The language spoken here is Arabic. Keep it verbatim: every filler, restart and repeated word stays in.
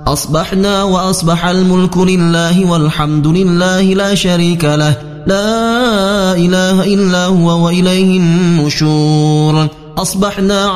أصبحنا وأصبح الملك لله والحمد لله لا شريك له لا إله إلا هو وإليه النشور. أصبحنا